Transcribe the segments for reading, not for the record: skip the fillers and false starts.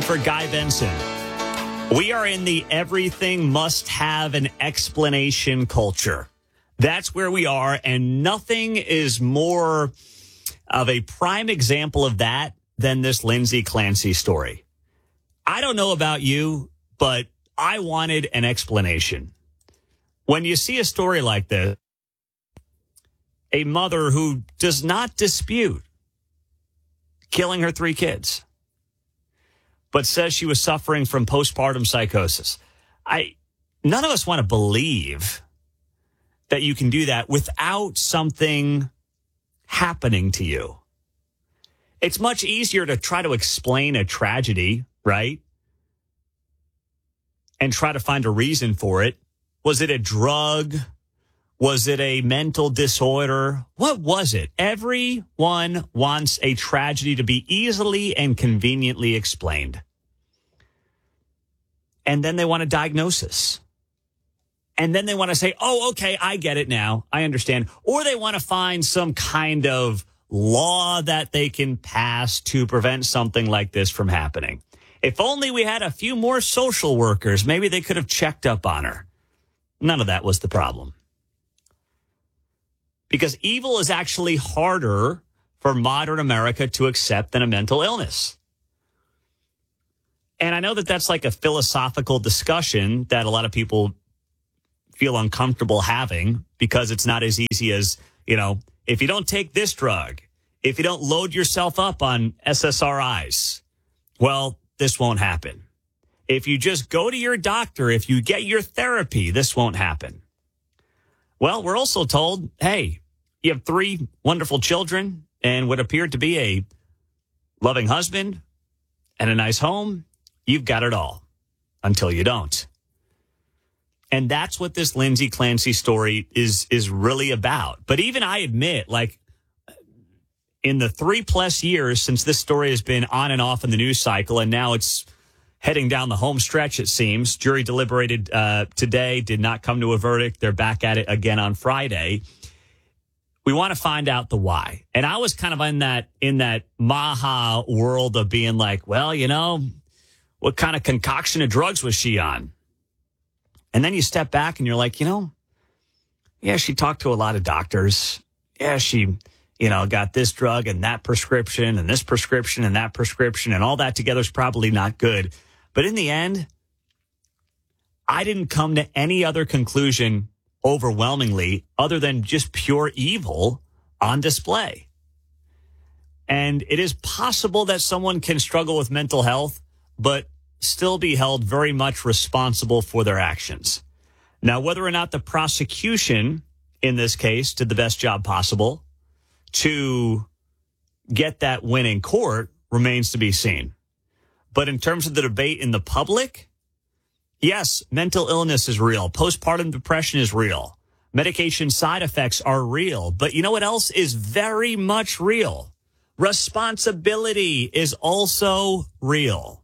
for Guy Benson. We are in the everything must have an explanation culture. That's where we are, and nothing is more of a prime example of that than this Lindsay Clancy story. I don't know about you, but I wanted an explanation. When you see a story like this, a mother who does not dispute killing her 3 kids, but says she was suffering from postpartum psychosis. None of us want to believe that you can do that without something happening to you. It's much easier to try to explain a tragedy, right? And try to find a reason for it. Was it a drug? Was it a mental disorder? What was it? Everyone wants a tragedy to be easily and conveniently explained. And then they want a diagnosis. And then they want to say, oh, okay, I get it now. I understand. Or they want to find some kind of law that they can pass to prevent something like this from happening. If only we had a few more social workers, maybe they could have checked up on her. None of that was the problem. Because evil is actually harder for modern America to accept than a mental illness. And I know that that's like a philosophical discussion that a lot of people feel uncomfortable having because it's not as easy as, if you don't take this drug, if you don't load yourself up on SSRIs, well, this won't happen. If you just go to your doctor, if you get your therapy, this won't happen. Well, we're also told, hey, you have 3 wonderful children and what appeared to be a loving husband and a nice home. You've got it all until you don't. And that's what this Lindsay Clancy story is really about. But even I admit, in the 3+ years since this story has been on and off in the news cycle, and now it's heading down the home stretch, it seems. Jury deliberated today, did not come to a verdict. They're back at it again on Friday. We want to find out the why. And I was kind of in that Maha world of being like, well, what kind of concoction of drugs was she on? And then you step back and you're like, yeah, she talked to a lot of doctors. Yeah, she, got this drug and that prescription and this prescription and that prescription, and all that together is probably not good. But in the end, I didn't come to any other conclusion overwhelmingly other than just pure evil on display. And it is possible that someone can struggle with mental health, but still be held very much responsible for their actions. Now, whether or not the prosecution in this case did the best job possible to get that win in court remains to be seen. But in terms of the debate in the public, yes, mental illness is real. Postpartum depression is real. Medication side effects are real. But you know what else is very much real? Responsibility is also real.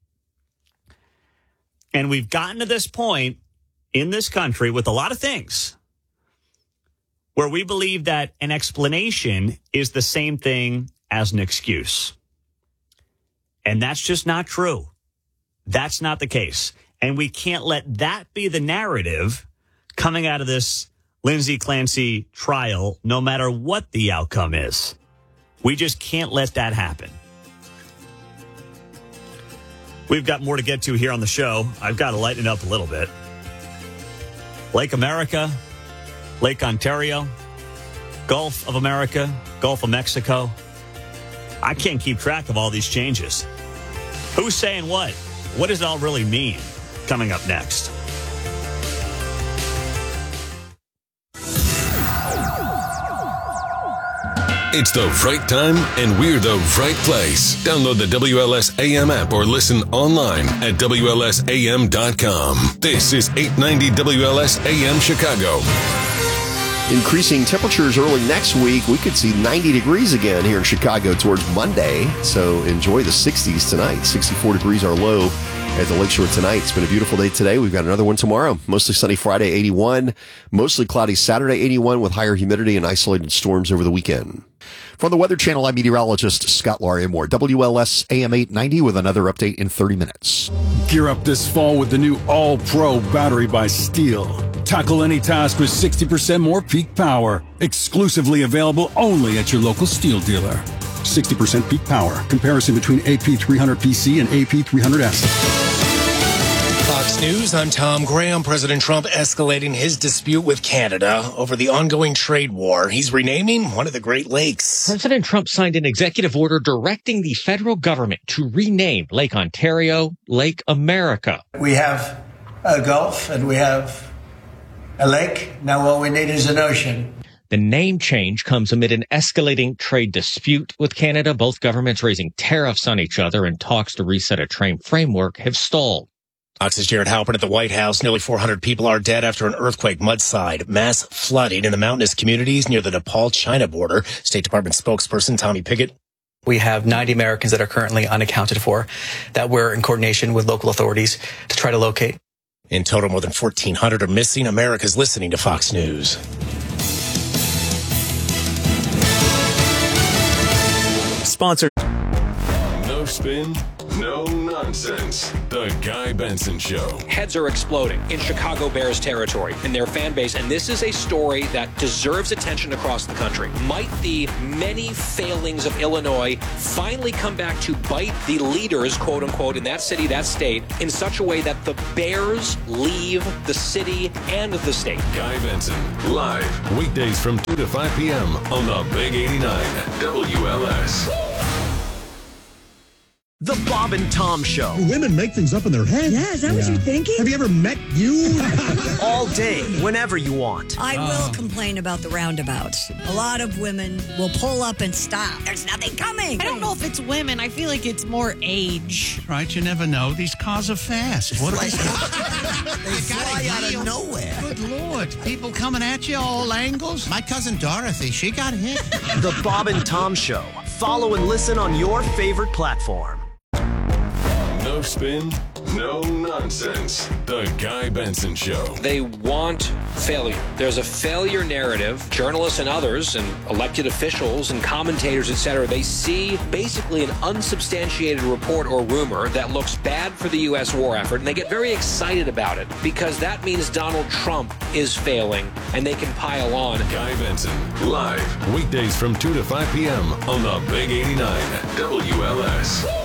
And we've gotten to this point in this country with a lot of things where we believe that an explanation is the same thing as an excuse. And that's just not true. That's not the case. And we can't let that be the narrative coming out of this Lindsay Clancy trial, no matter what the outcome is. We just can't let that happen. We've got more to get to here on the show. I've got to lighten it up a little bit. Lake America, Lake Ontario, Gulf of America, Gulf of Mexico. I can't keep track of all these changes. Who's saying what? What does it all really mean? Coming up next. It's the right time, and we're the right place. Download the WLS AM app or listen online at WLSAM.com. This is 890 WLS AM Chicago. Increasing temperatures early next week. We could see 90 degrees again here in Chicago towards Monday. So enjoy the 60s tonight. 64 degrees our low. at the Lakeshore tonight. It's been a beautiful day today. We've got another one tomorrow. Mostly sunny Friday, 81. Mostly cloudy Saturday, 81, with higher humidity and isolated storms over the weekend. From the Weather Channel, I'm meteorologist Scott Larimore. WLS AM 890 with another update in 30 minutes. Gear up this fall with the new All-Pro battery by Steel. Tackle any task with 60% more peak power. Exclusively available only at your local Steel dealer. 60% peak power. Comparison between AP300PC and AP300S. Fox News, I'm Tom Graham. President Trump escalating his dispute with Canada over the ongoing trade war. He's renaming one of the Great Lakes. President Trump signed an executive order directing the federal government to rename Lake Ontario Lake America. We have a Gulf and we have a lake. Now all we need is an ocean. The name change comes amid an escalating trade dispute with Canada. Both governments raising tariffs on each other, and talks to reset a trade framework have stalled. Fox's Jared Halpern at the White House. Nearly 400 people are dead after an earthquake mudslide. Mass flooding in the mountainous communities near the Nepal-China border. State Department spokesperson Tommy Pickett. We have 90 Americans that are currently unaccounted for that we're in coordination with local authorities to try to locate. In total, more than 1,400 are missing. America's listening to Fox News. Sponsored. No spin, no nonsense. The Guy Benson Show. Heads are exploding in Chicago Bears territory in their fan base, and this is a story that deserves attention across the country. Might the many failings of Illinois finally come back to bite the leaders, quote unquote, in that city, that state, in such a way that the Bears leave the city and the state? Guy Benson, live, weekdays from 2 to 5 p.m. on the Big 89 WLS. The Bob and Tom Show. Women make things up in their head. Yeah, is that what you're thinking? Have you ever met you? All day, whenever you want. I will complain about the roundabouts. A lot of women will pull up and stop. There's nothing coming. I don't know if it's women. I feel like it's more age. Right, you never know. These cars are fast. What They fly out of nowhere. Good Lord. People coming at you all angles. My cousin Dorothy, she got hit. The Bob and Tom Show. Follow and listen on your favorite platform. No spin, no nonsense. The Guy Benson Show. They want failure. There's a failure narrative. Journalists and others and elected officials and commentators, etc., they see basically an unsubstantiated report or rumor that looks bad for the U.S. war effort, and they get very excited about it because that means Donald Trump is failing, and they can pile on. Guy Benson, live, weekdays from 2 to 5 p.m. on the Big 89 WLS.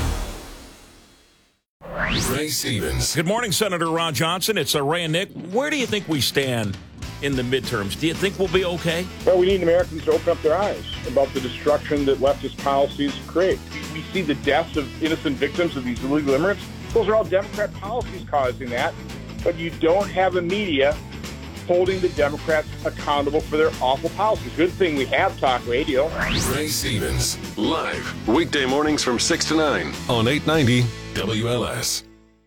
Ray Stevens. Good morning, Senator Ron Johnson. It's Ray and Nick. Where do you think we stand in the midterms? Do you think we'll be okay? Well, we need Americans to open up their eyes about the destruction that leftist policies create. We see the deaths of innocent victims of these illegal immigrants. Those are all Democrat policies causing that. But you don't have a media holding the Democrats accountable for their awful policies. Good thing we have talk radio. Ray Stevens, live, weekday mornings from 6 to 9 on 890 WLS.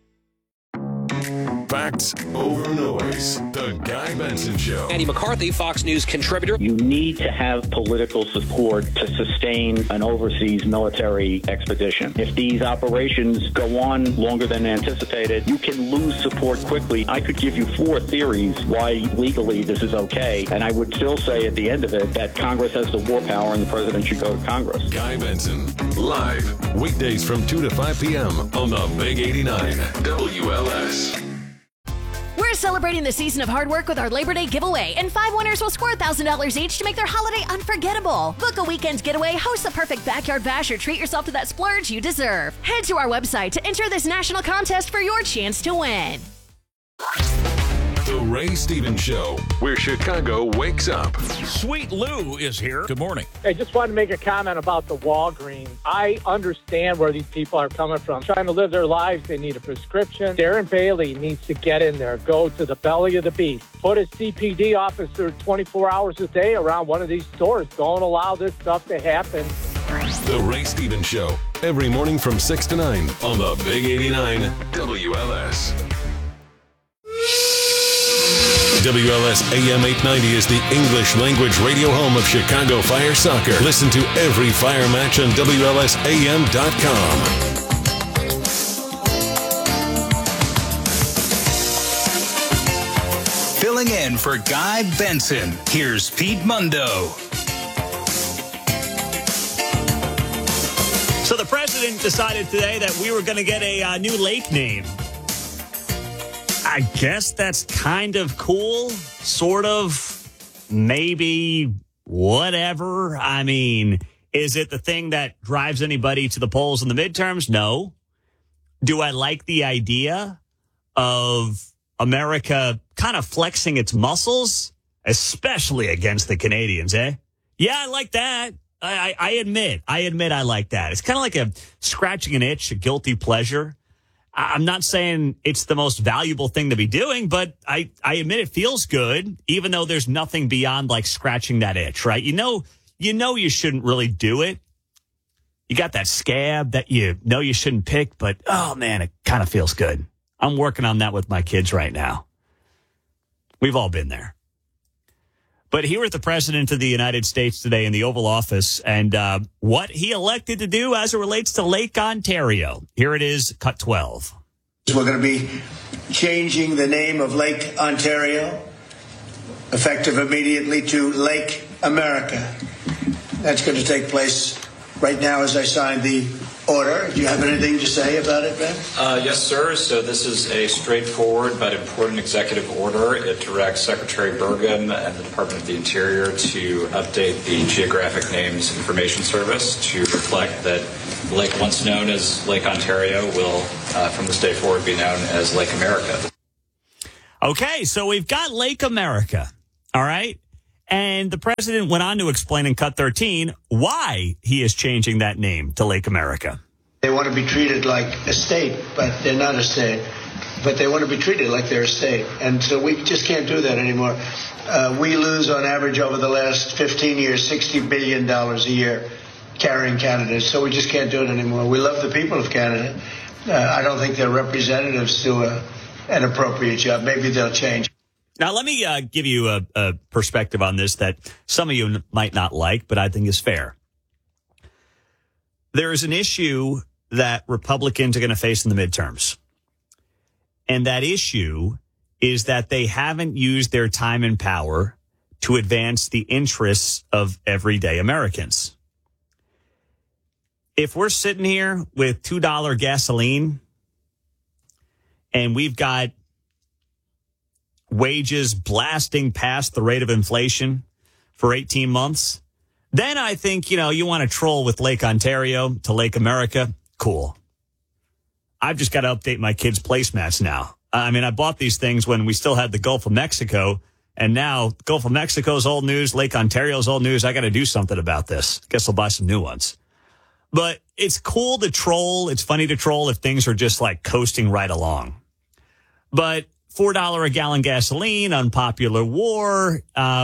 Facts over noise. The Guy Benson Show. Andy McCarthy, Fox News contributor. You need to have political support to sustain an overseas military expedition. If these operations go on longer than anticipated, you can lose support quickly. I could give you 4 theories why legally this is okay, and I would still say at the end of it that Congress has the war power and the president should go to Congress. Guy Benson, live, weekdays from 2 to 5 p.m. on the Big 89 WLS. We're celebrating the season of hard work with our Labor Day giveaway, and 5 winners will score $1,000 each to make their holiday unforgettable. Book a weekend getaway, host the perfect backyard bash, or treat yourself to that splurge you deserve. Head to our website to enter this national contest for your chance to win. The Ray Stevens Show, where Chicago wakes up. Sweet Lou is here. Good morning. I just wanted to make a comment about the Walgreens. I understand where these people are coming from. Trying to live their lives, they need a prescription. Darren Bailey needs to get in there, go to the belly of the beast. Put a CPD officer 24 hours a day around one of these stores. Don't allow this stuff to happen. The Ray Stevens Show, every morning from 6 to 9 on the Big 89 WLS. WLS AM 890 is the English language radio home of Chicago Fire Soccer. Listen to every Fire match on WLSAM.com. in for Guy Benson. Here's Pete Mundo. So the president decided today that we were going to get a new lake name. I guess that's kind of cool, sort of, maybe, whatever. I mean, is it the thing that drives anybody to the polls in the midterms? No. Do I like the idea of America kind of flexing its muscles, especially against the Canadians, eh? Yeah, I like that. I admit I like that. It's kind of like a scratching an itch, a guilty pleasure. I'm not saying it's the most valuable thing to be doing, but I admit it feels good, even though there's nothing beyond like scratching that itch, right? You know you shouldn't really do it. You got that scab that you know you shouldn't pick, but oh man, it kind of feels good. I'm working on that with my kids right now. We've all been there. But here is the president of the United States today in the Oval Office and what he elected to do as it relates to Lake Ontario. Here it is, cut 12. We're going to be changing the name of Lake Ontario, effective immediately, to Lake America. That's going to take place right now as I sign the order. Do you have anything to say about it, Ben? Yes, sir. So this is a straightforward but important executive order. It directs Secretary Burgum and the Department of the Interior to update the Geographic Names Information Service to reflect that the lake once known as Lake Ontario will, from this day forward, be known as Lake America. Okay, so we've got Lake America, all right? And the president went on to explain in Cut 13 why he is changing that name to Lake America. They want to be treated like a state, but they're not a state. But they want to be treated like they're a state. And so we just can't do that anymore. We lose on average over the last 15 years $60 billion a year carrying Canada. So we just can't do it anymore. We love the people of Canada. I don't think their representatives do an appropriate job. Maybe they'll change. Now, let me give you a perspective on this that some of you might not like, but I think is fair. There is an issue that Republicans are going to face in the midterms. And that issue is that they haven't used their time and power to advance the interests of everyday Americans. If we're sitting here with $2 gasoline and we've got wages blasting past the rate of inflation for 18 months, then I think, you want to troll with Lake Ontario to Lake America. Cool. I've just got to update my kids' placemats now. I mean, I bought these things when we still had the Gulf of Mexico, and now Gulf of Mexico's old news, Lake Ontario's old news. I got to do something about this. Guess I'll buy some new ones. But it's cool to troll. It's funny to troll if things are just like coasting right along. But $4 a gallon gasoline, unpopular war.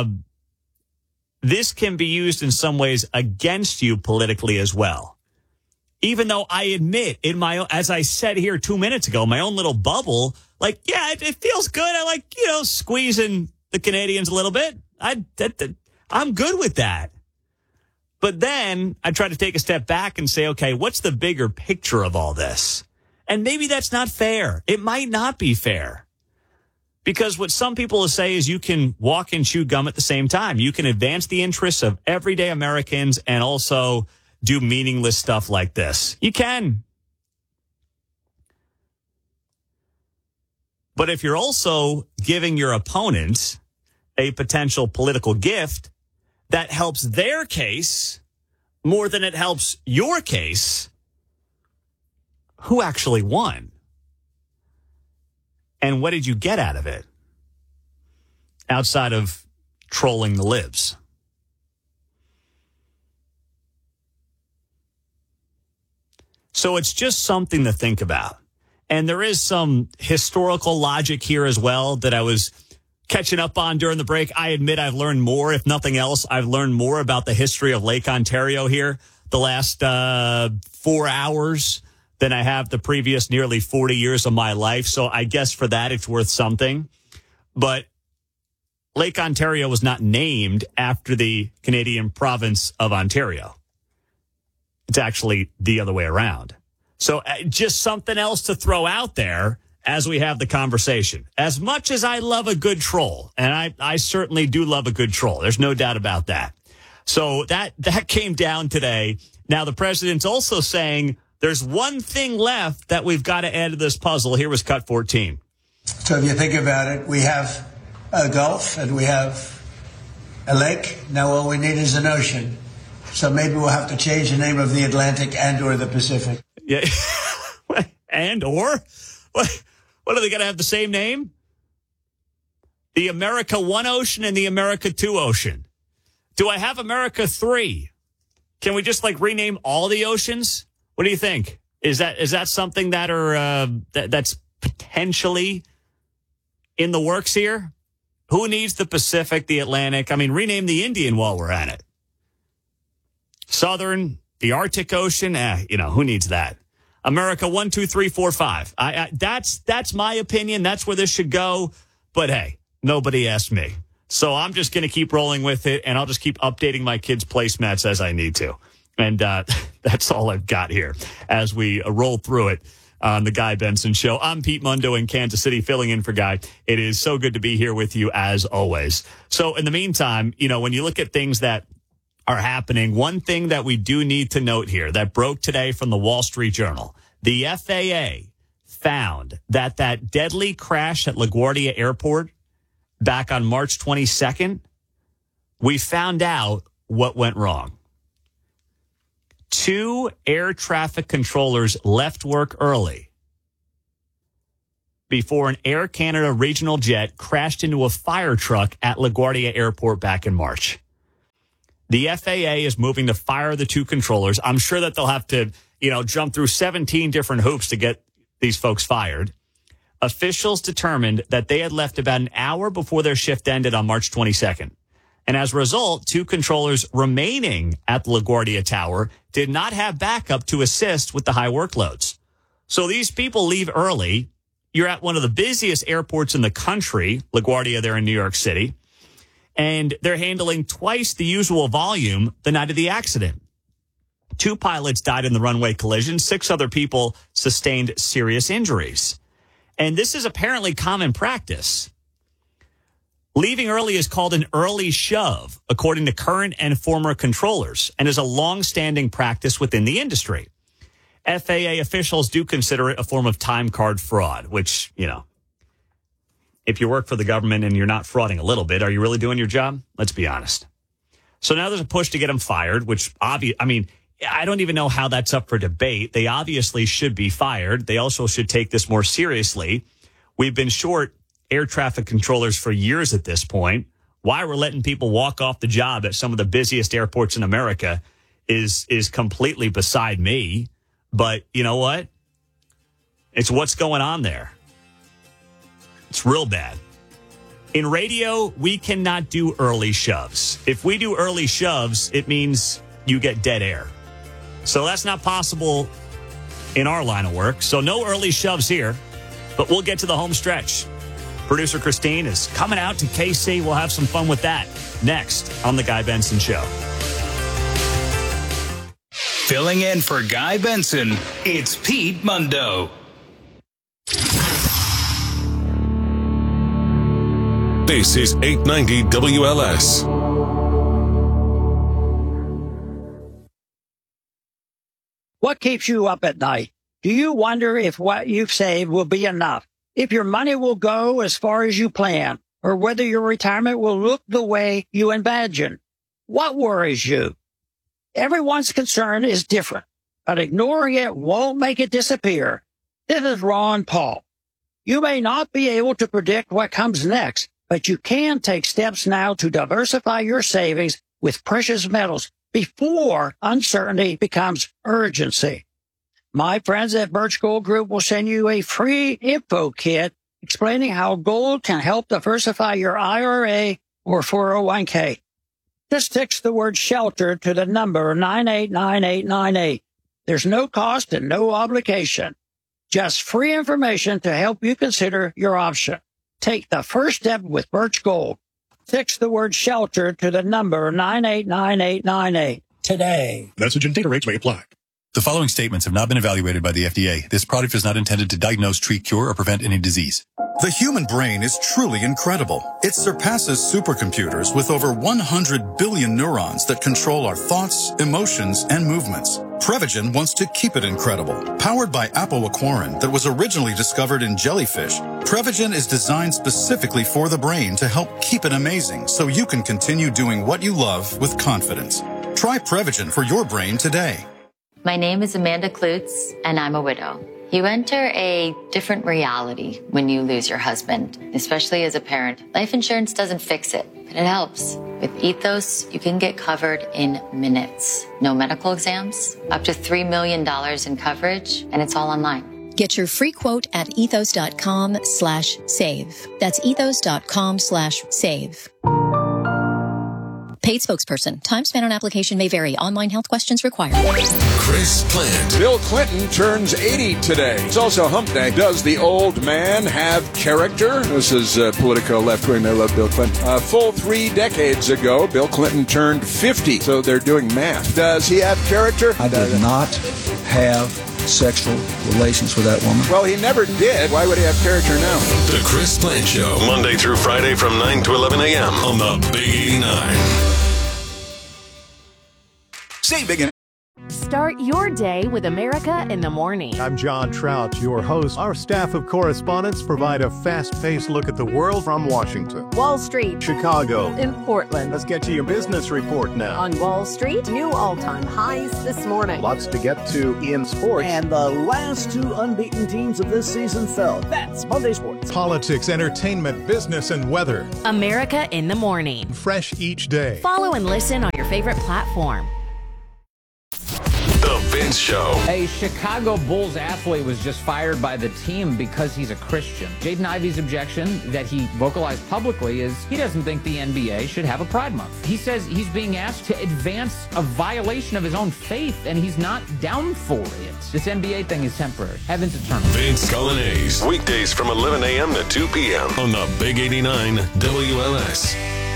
This can be used in some ways against you politically as well. Even though I admit in my own, as I said here 2 minutes ago, my own little bubble, like, yeah, it feels good. I like, squeezing the Canadians a little bit. I'm good with that. But then I try to take a step back and say, okay, what's the bigger picture of all this? And maybe that's not fair. It might not be fair. Because what some people will say is you can walk and chew gum at the same time. You can advance the interests of everyday Americans and also do meaningless stuff like this. You can. But if you're also giving your opponent a potential political gift that helps their case more than it helps your case, who actually won? And what did you get out of it? Outside of trolling the libs. So it's just something to think about. And there is some historical logic here as well that I was catching up on during the break. I admit I've learned more. If nothing else, I've learned more about the history of Lake Ontario here the last 4 hours than I have the previous nearly 40 years of my life. So I guess for that, it's worth something. But Lake Ontario was not named after the Canadian province of Ontario. It's actually the other way around. So just something else to throw out there as we have the conversation. As much as I love a good troll, and I certainly do love a good troll, there's no doubt about that. So that came down today. Now, the president's also saying there's one thing left that we've got to add to this puzzle. Here was cut 14. So if you think about it, we have a Gulf and we have a lake. Now all we need is an ocean. So maybe we'll have to change the name of the Atlantic and or the Pacific. Yeah. And or? What are they going to have the same name? The America 1 Ocean and the America 2 Ocean. Do I have America 3? Can we just rename all the oceans? What do you think? Is that something that that's potentially in the works here? Who needs the Pacific, the Atlantic? I mean, rename the Indian while we're at it. Southern, the Arctic Ocean, who needs that? America 1, 2, 3, 4, 5. That's my opinion. That's where this should go. But hey, nobody asked me. So I'm just going to keep rolling with it, and I'll just keep updating my kids' placemats as I need to. And that's all I've got here as we roll through it on the Guy Benson Show. I'm Pete Mundo in Kansas City, filling in for Guy. It is so good to be here with you as always. So in the meantime, when you look at things that are happening, one thing that we do need to note here that broke today from the Wall Street Journal, the FAA found that deadly crash at LaGuardia Airport back on March 22nd, we found out what went wrong. 2 air traffic controllers left work early before an Air Canada regional jet crashed into a fire truck at LaGuardia Airport back in March. The FAA is moving to fire the 2 controllers. I'm sure that they'll have to, jump through 17 different hoops to get these folks fired. Officials determined that they had left about an hour before their shift ended on March 22nd. And as a result, 2 controllers remaining at the LaGuardia Tower did not have backup to assist with the high workloads. So these people leave early. You're at one of the busiest airports in the country, LaGuardia there in New York City, and they're handling twice the usual volume the night of the accident. 2 pilots died in the runway collision. 6 other people sustained serious injuries. And this is apparently common practice. Leaving early is called an early shove, according to current and former controllers, and is a long-standing practice within the industry. FAA officials do consider it a form of time card fraud, which, if you work for the government and you're not frauding a little bit, are you really doing your job? Let's be honest. So now there's a push to get them fired, which I don't even know how that's up for debate. They obviously should be fired. They also should take this more seriously. We've been short air traffic controllers for years at this point. Why we're letting people walk off the job at some of the busiest airports in America is completely beside me. But you know what? It's what's going on there. It's real bad. In radio, we cannot do early shoves. If we do early shoves, it means you get dead air. So that's not possible in our line of work. So no early shoves here, but we'll get to the home stretch. Producer Christine is coming out to KC. We'll have some fun with that next on The Guy Benson Show. Filling in for Guy Benson, it's Pete Mundo. This is 890 WLS. What keeps you up at night? Do you wonder if what you've saved will be enough? If your money will go as far as you plan, or whether your retirement will look the way you imagine? What worries you? Everyone's concern is different, but ignoring it won't make it disappear. This is Ron Paul. You may not be able to predict what comes next, but you can take steps now to diversify your savings with precious metals before uncertainty becomes urgency. My friends at Birch Gold Group will send you a free info kit explaining how gold can help diversify your IRA or 401k. Just text the word shelter to the number 989898. There's no cost and no obligation. Just free information to help you consider your option. Take the first step with Birch Gold. Text the word shelter to the number 989898 today. Message and data rates may apply. The following statements have not been evaluated by the FDA. This product is not intended to diagnose, treat, cure, or prevent any disease. The human brain is truly incredible. It surpasses supercomputers with over 100 billion neurons that control our thoughts, emotions, and movements. Prevagen wants to keep it incredible. Powered by apoaquarin that was originally discovered in jellyfish, Prevagen is designed specifically for the brain to help keep it amazing so you can continue doing what you love with confidence. Try Prevagen for your brain today. My name is Amanda Klutz, and I'm a widow. You enter a different reality when you lose your husband, especially as a parent. Life insurance doesn't fix it, but it helps. With Ethos, you can get covered in minutes. No medical exams, up to $3 million in coverage, and it's all online. Get your free quote at ethos.com/save. That's ethos.com/save. Paid spokesperson. Time spent on application may vary. Online health questions required. Chris Plant. Bill Clinton turns 80 today. It's also Hump Day. Does the old man have character? This is Politico left wing. I love Bill Clinton. A full 3 decades ago, Bill Clinton turned 50. So they're doing math. Does he have character? I did not have sexual relations with that woman. Well, he never did. Why would he have character now? The Chris Plant Show, Monday through Friday from 9 to 11 a.m. on the Big 89. Say big. Start your day with America in the Morning. I'm John Trout, your host. Our staff of correspondents provide a fast-paced look at the world from Washington, Wall Street, Chicago, in Portland. Let's get to your business report now. On Wall Street, new all-time highs this morning. Lots to get to in sports. And the last 2 unbeaten teams of this season fell. That's Monday Sports. Politics, entertainment, business, and weather. America in the Morning. Fresh each day. Follow and listen on your favorite platform. The Vince Show. A Chicago Bulls athlete was just fired by the team because he's a Christian. Jaden Ivey's objection that he vocalized publicly is he doesn't think the NBA should have a Pride Month. He says he's being asked to advance a violation of his own faith, and he's not down for it. This NBA thing is temporary. Heaven's eternal. Vince Colonnese. Weekdays from 11 a.m. to 2 p.m. on the Big 89 WLS.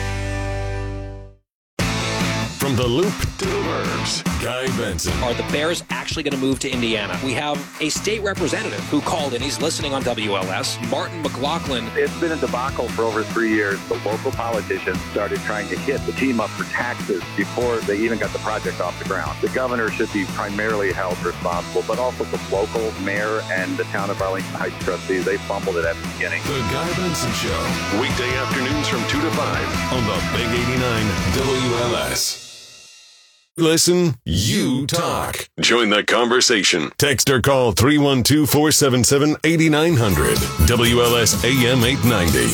From the Loop to the Burbs, Guy Benson. Are the Bears actually going to move to Indiana? We have a state representative who called in. He's listening on WLS. Martin McLaughlin. It's been a debacle for over 3 years. The local politicians started trying to hit the team up for taxes before they even got the project off the ground. The governor should be primarily held responsible, but also the local mayor and the town of Arlington Heights trustees. They fumbled it at the beginning. The Guy Benson Show. Weekday afternoons from 2 to 5 on the Big 89 WLS. Listen, you talk. Join the conversation. Text or call 312-477-8900. WLS AM 890.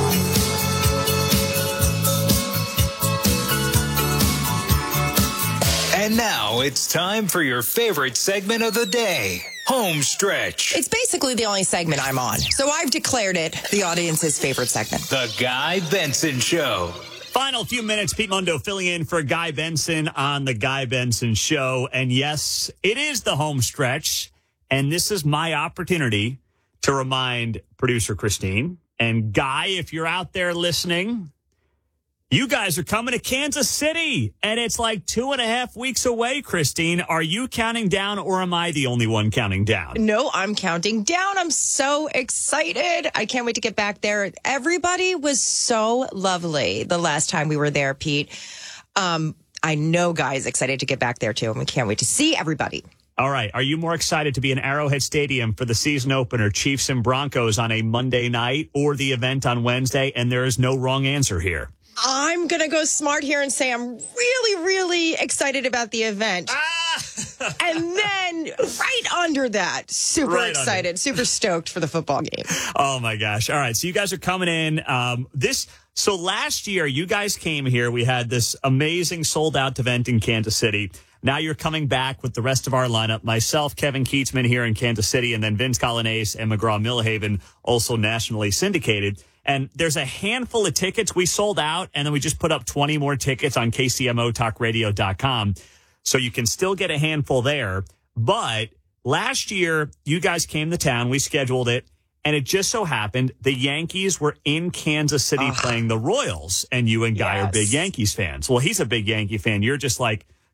And now it's time for your favorite segment of the day, Home Stretch. It's basically the only segment I'm on, so I've declared it the audience's favorite segment. The Guy Benson Show. Final few minutes, Pete Mundo filling in for Guy Benson on the Guy Benson Show. And yes, it is the home stretch. And this is my opportunity to remind producer Christine and Guy, if you're out there listening, you guys are coming to Kansas City. And it's like 2.5 weeks away, Christine. Are you counting down or am I the only one counting down? No, I'm counting down. I'm so excited. I can't wait to get back there. Everybody was so lovely the last time we were there, Pete. I know Guy's excited to get back there, too. And we can't wait to see everybody. All right. Are you more excited to be in Arrowhead Stadium for the season opener, Chiefs and Broncos on a Monday night, or the event on Wednesday? And there is no wrong answer here. I'm going to go smart here and say I'm really, really excited about the event. And then right under that, super excited, super stoked for the football game. Oh, my gosh. All right. So you guys are coming in. So last year, you guys came here. We had this amazing sold-out event in Kansas City. Now you're coming back with the rest of our lineup. Myself, Kevin Keatsman here in Kansas City, and then Vince Colonnese and McGraw-Millhaven, also nationally syndicated. And there's a handful of tickets. We sold out, and then we just put up 20 more tickets on KCMOtalkradio.com. So you can still get a handful there. But last year, you guys came to town. We scheduled it. And it just so happened the Yankees were in Kansas City playing the Royals. And you and Guy are big Yankees fans. Well, he's a big Yankee fan. You're just like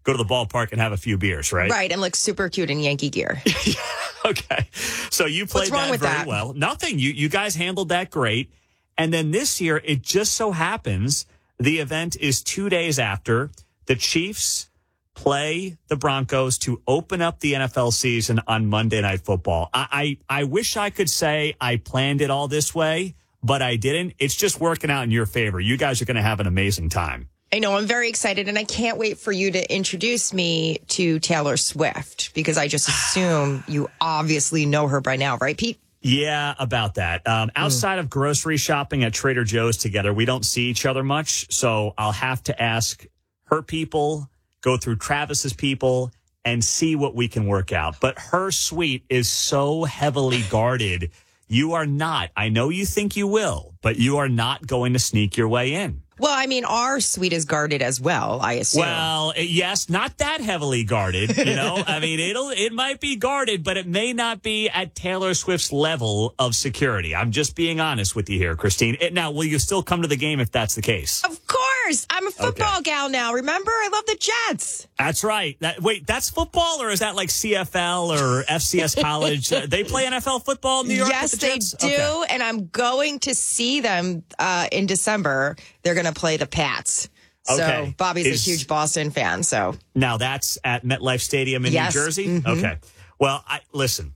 go to the ballpark and have a few beers, right? Right, and look super cute in Yankee gear. Okay. So you played that very well. Nothing. You guys handled that great. And then this year, it just so happens the event is 2 days after the Chiefs play the Broncos to open up the NFL season on Monday Night Football. I wish I could say I planned it all this way, but I didn't. It's just working out in your favor. You guys are going to have an amazing time. I know. I'm very excited, and I can't wait for you to introduce me to Taylor Swift, because I just assume you obviously know her by now, right, Pete? Yeah, about that. Outside of grocery shopping at Trader Joe's together, we don't see each other much, so I'll have to ask her people, go through Travis's people, and see what we can work out. But her suite is so heavily guarded. You are not. I know you think you will, but you are not going to sneak your way in. Well, I mean, our suite is guarded as well, I assume. Well, yes, not that heavily guarded, you know. I mean, it might be guarded, but it may not be at Taylor Swift's level of security. I'm just being honest with you here, Christine. Now, will you still come to the game if that's the case? Of course. I'm a football gal now. Remember? I love the Jets. That's right. Wait, that's football, or is that like CFL or FCS college? They play NFL football in New York? Yes, they do, and I'm going to see them in December. They're going to play the Pats. Okay. So Bobby's a huge Boston fan. So now that's at MetLife Stadium in New Jersey? Mm-hmm. Okay. Well, listen,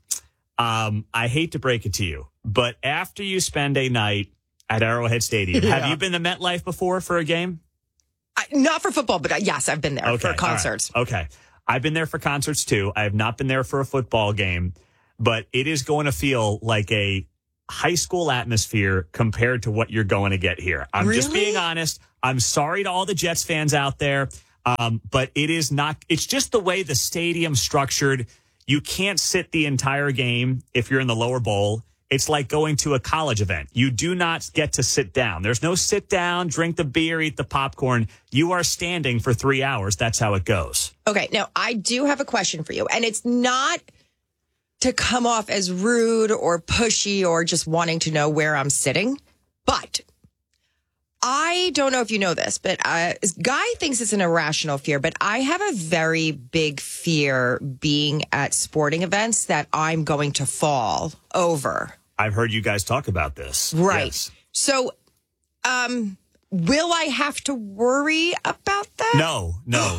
I hate to break it to you, but after you spend a night at Arrowhead Stadium, have you been to MetLife before for a game? Not for football, but yes, I've been there for concerts. Right. Okay. I've been there for concerts too. I have not been there for a football game, but it is going to feel like a high school atmosphere compared to what you're going to get here. I'm just being honest. I'm sorry to all the Jets fans out there, but it is not. It's just the way the stadium's structured. You can't sit the entire game if you're in the lower bowl. It's like going to a college event. You do not get to sit down. There's no sit down, drink the beer, eat the popcorn. You are standing for 3 hours. That's how it goes. Okay. Now, I do have a question for you, and it's not to come off as rude or pushy or just wanting to know where I'm sitting. But I don't know if you know this, but Guy thinks it's an irrational fear, but I have a very big fear being at sporting events that I'm going to fall over. I've heard you guys talk about this. Right. Yes. So, will I have to worry about that? No.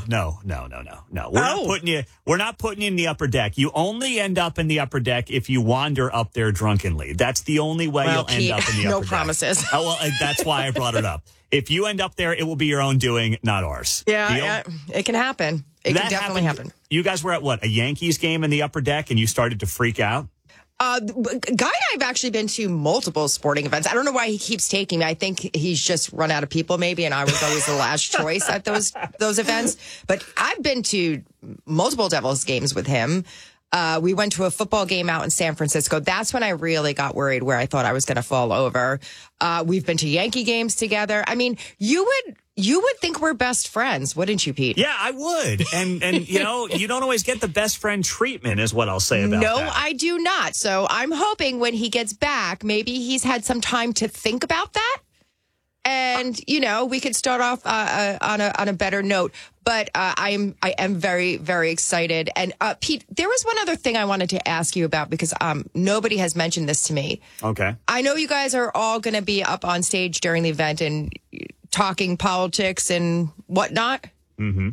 We're not putting you in the upper deck. You only end up in the upper deck if you wander up there drunkenly. That's the only way you'll end up in the upper deck. No promises. Oh, well, that's why I brought it up. If you end up there, it will be your own doing, not ours. Yeah, it can happen. It can definitely happen. You guys were at a Yankees game in the upper deck, and you started to freak out? Guy and I have actually been to multiple sporting events. I don't know why he keeps taking me. I think he's just run out of people maybe, and I was always the last choice at those events. But I've been to multiple Devils games with him. We went to a football game out in San Francisco. That's when I really got worried, where I thought I was going to fall over. We've been to Yankee games together. I mean, you would think we're best friends, wouldn't you, Pete? Yeah, I would. And you know, you don't always get the best friend treatment is what I'll say about that. No, I do not. So I'm hoping when he gets back, maybe he's had some time to think about that. And, you know, we could start off on a better note. But I am very, very excited. And Pete, there was one other thing I wanted to ask you about, because nobody has mentioned this to me. Okay. I know you guys are all going to be up on stage during the event and talking politics and whatnot. Mm-hmm.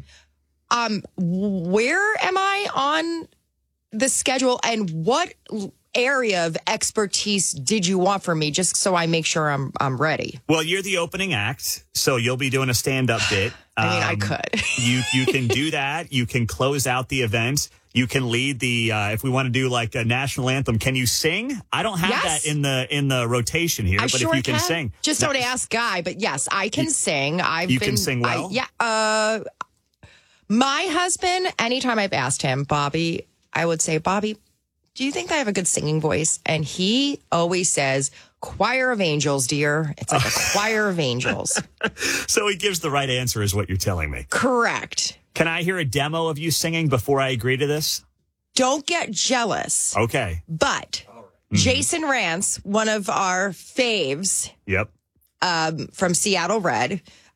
Where am I on the schedule, and what area of expertise did you want from me, just so I make sure I'm ready? Well, you're the opening act, so you'll be doing a stand-up bit. I mean, I could. You can do that. You can close out the event. You can lead the, if we want to do like a national anthem, can you sing? I don't have that in the rotation here, but sure if you can sing. Just don't ask Guy, but yes, I can sing. You can sing well? My husband, anytime I've asked him, Bobby, I would say, Bobby, do you think I have a good singing voice? And he always says, choir of angels, dear. It's like a choir of angels. So he gives the right answer is what you're telling me. Correct. Can I hear a demo of you singing before I agree to this? Don't get jealous. Okay. But Jason Rance, one of our faves. Yep. From Seattle Red,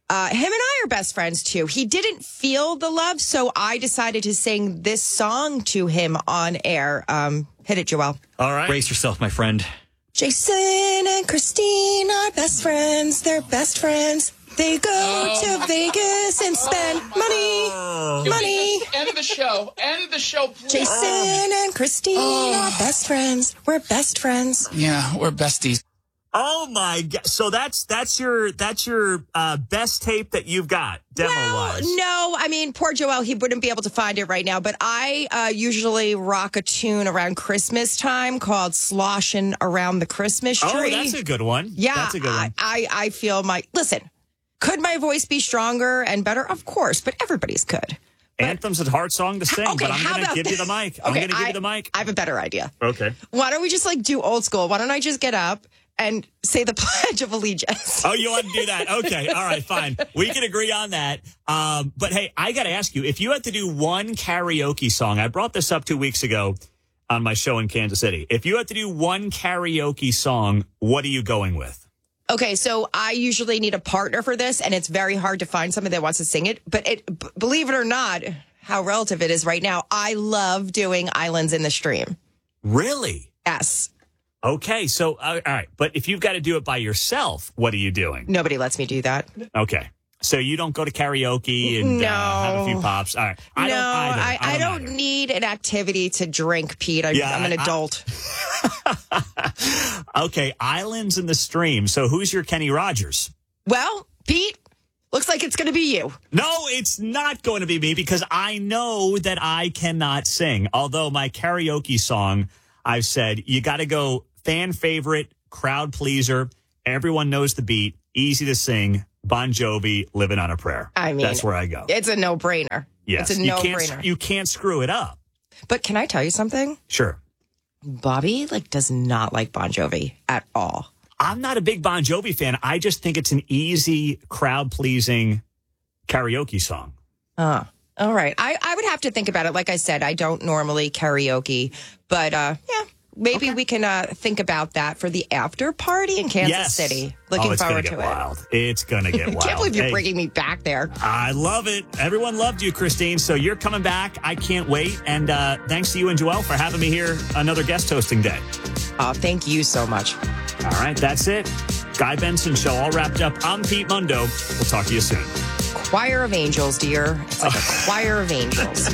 Him and I are best friends, too. He didn't feel the love, so I decided to sing this song to him on air. Hit it, Joel. All right. Brace yourself, my friend. Jason and Christine are best friends. They're best friends. They go to Vegas and spend money. End of the show. End of the show, please. Jason and Christine are best friends. We're best friends. Yeah, we're besties. Oh my God! So that's your best tape that you've got demo wise. No, I mean poor Joel, he wouldn't be able to find it right now. But I usually rock a tune around Christmas time called "Sloshin' Around the Christmas Tree." Oh, that's a good one. Yeah, that's a good one. I feel listen. Could my voice be stronger and better? Of course, but everybody's could. Anthem's a hard song to sing, but I'm going to give you the mic. I'm going to give you the mic. I have a better idea. Okay. Why don't we just do old school? Why don't I just get up and say the Pledge of Allegiance? Oh, you want to do that? Okay. All right, fine. We can agree on that. But hey, I got to ask you, if you had to do one karaoke song, I brought this up 2 weeks ago on my show in Kansas City. If you had to do one karaoke song, what are you going with? Okay, so I usually need a partner for this, and it's very hard to find someone that wants to sing it. But believe it or not, how relative it is right now, I love doing Islands in the Stream. Really? Yes. Okay, so, all right. But if you've got to do it by yourself, what are you doing? Nobody lets me do that. Okay. So you don't go to karaoke and have a few pops? All right. I don't need an activity to drink, Pete. I'm an adult. Okay, Islands in the Stream. So who's your Kenny Rogers? Well, Pete, looks like it's going to be you. No, it's not going to be me because I know that I cannot sing. Although my karaoke song, I've said, you got to go fan favorite, crowd pleaser. Everyone knows the beat, easy to sing. Bon Jovi, Living on a Prayer. I mean, that's where I go. It's a no-brainer. Yes. It's a no-brainer. You can't screw it up. But can I tell you something? Sure. Bobby does not like Bon Jovi at all. I'm not a big Bon Jovi fan. I just think it's an easy, crowd-pleasing karaoke song. All right. I would have to think about it. Like I said, I don't normally karaoke, but maybe we can think about that for the after party in Kansas City. Looking forward to it. Wild. It's going to get wild. I can't believe you're bringing me back there. I love it. Everyone loved you, Christine. So you're coming back. I can't wait. And thanks to you and Joelle for having me here another guest hosting day. Thank you so much. All right. That's it. Guy Benson Show all wrapped up. I'm Pete Mundo. We'll talk to you soon. Choir of angels, dear. It's like a choir of angels.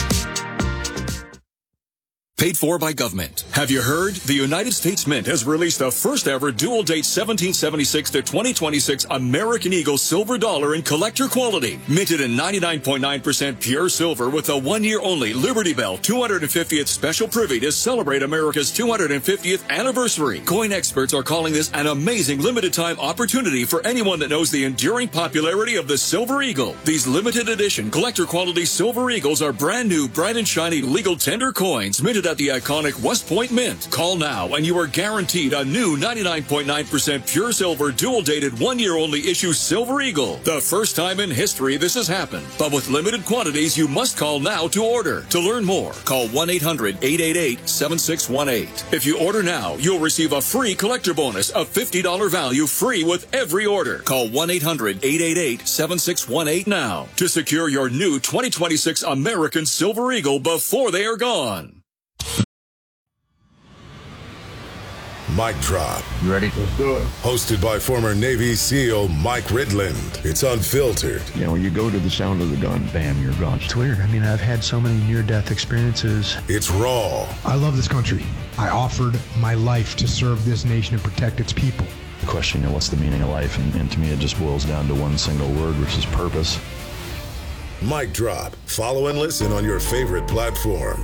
Paid for by government. Have you heard? The United States Mint has released the first ever dual date 1776 to 2026 American Eagle silver dollar in collector quality. Minted in 99.9% pure silver with a 1 year only Liberty Bell 250th special privy to celebrate America's 250th anniversary. Coin experts are calling this an amazing limited time opportunity for anyone that knows the enduring popularity of the Silver Eagle. These limited edition collector quality Silver Eagles are brand new, bright and shiny legal tender coins minted at the iconic West Point Mint. Call now and you are guaranteed a new 99.9% pure silver dual dated 1 year only issue Silver Eagle. The first time in history this has happened. But with limited quantities, you must call now to order. To learn more, call 1-800-888-7618. If you order now, you'll receive a free collector bonus of $50 value free with every order. Call 1-800-888-7618 now to secure your new 2026 American Silver Eagle before they are gone. Mic Drop. You ready? Let's do it. Hosted by former Navy SEAL Mike Ridland. It's unfiltered. You know, when you go to the sound of the gun, bam, you're gone. It's weird. I mean, I've had so many near-death experiences. It's raw. I love this country. I offered my life to serve this nation and protect its people. The question, what's the meaning of life? And to me, it just boils down to one single word, which is purpose. Mic Drop. Follow and listen on your favorite platform.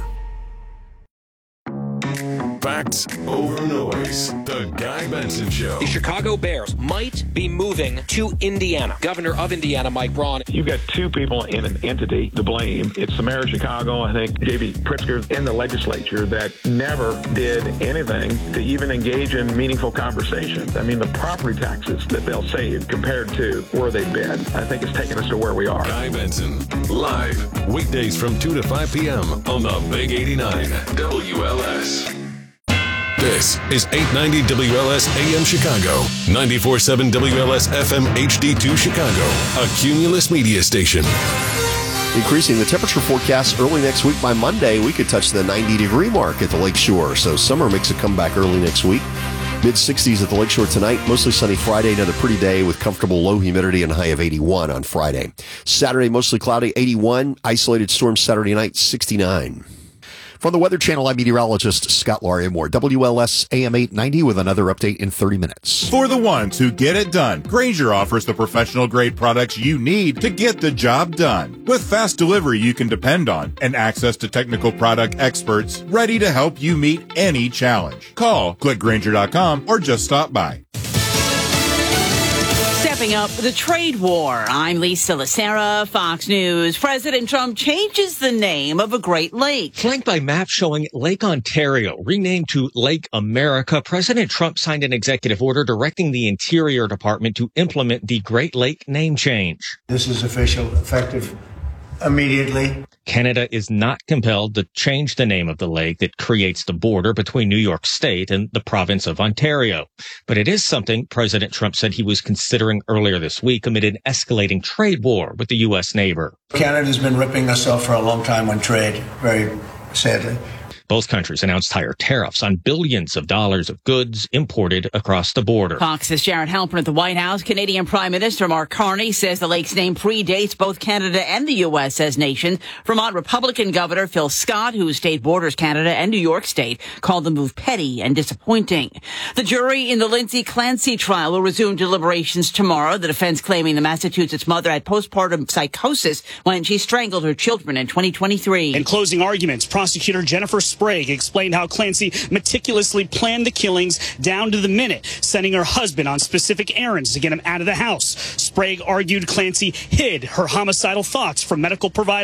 Facts over noise. The Guy Benson Show. The Chicago Bears might be moving to Indiana. Governor of Indiana, Mike Braun. You've got two people in an entity to blame. It's the mayor of Chicago, I think, J.B. Pritzker, in the legislature that never did anything to even engage in meaningful conversations. I mean, the property taxes that they'll save compared to where they've been, I think it's taken us to where we are. Guy Benson, live, weekdays from 2 to 5 p.m. on the Big 89 WLS. This is 890 WLS AM Chicago, 94.7 WLS FM HD2 Chicago, a Cumulus media station. Increasing the temperature forecast early next week. By Monday, we could touch the 90-degree mark at the Lakeshore. So summer makes a comeback early next week. Mid-60s at the Lakeshore tonight. Mostly sunny Friday. Another pretty day with comfortable low humidity and a high of 81 on Friday. Saturday, mostly cloudy, 81. Isolated storm Saturday night, 69. From the Weather Channel, I'm meteorologist Scott Laria-Moore. WLS AM 890 with another update in 30 minutes. For the ones who get it done, Grainger offers the professional-grade products you need to get the job done. With fast delivery you can depend on and access to technical product experts ready to help you meet any challenge. Call, click Grainger.com, or just stop by. Stepping up the trade war. I'm Lisa Lacera, Fox News. President Trump changes the name of a Great Lake. Flanked by maps showing Lake Ontario, renamed to Lake America, President Trump signed an executive order directing the Interior Department to implement the Great Lake name change. This is official, effective immediately. Canada is not compelled to change the name of the lake that creates the border between New York State and the province of Ontario. But it is something President Trump said he was considering earlier this week amid an escalating trade war with the U.S. neighbor. Canada's been ripping us off for a long time on trade, very sadly. Both countries announced higher tariffs on billions of dollars of goods imported across the border. Fox's Jared Halpern at the White House. Canadian Prime Minister Mark Carney says the lake's name predates both Canada and the U.S. as nations. Vermont Republican Governor Phil Scott, whose state borders Canada and New York State, called the move petty and disappointing. The jury in the Lindsay Clancy trial will resume deliberations tomorrow. The defense claiming the Massachusetts mother had postpartum psychosis when she strangled her children in 2023. In closing arguments, prosecutor Jennifer Sprague explained how Clancy meticulously planned the killings down to the minute, sending her husband on specific errands to get him out of the house. Sprague argued Clancy hid her homicidal thoughts from medical providers.